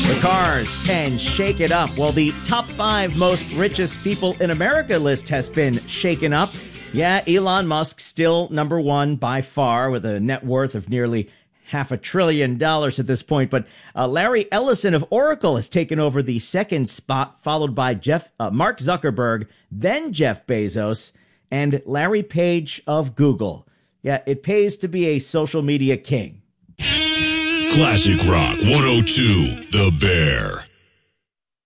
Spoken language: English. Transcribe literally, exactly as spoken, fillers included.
The Cars and Shake It Up. Well, the top five most richest people in America list has been shaken up. Yeah, Elon Musk still number one by far with a net worth of nearly half a trillion dollars at this point. But uh, Larry Ellison of Oracle has taken over the second spot, followed by Jeff, uh, Mark Zuckerberg, then Jeff Bezos, and Larry Page of Google. Yeah, it pays to be a social media king. Classic Rock one oh two, The Bear.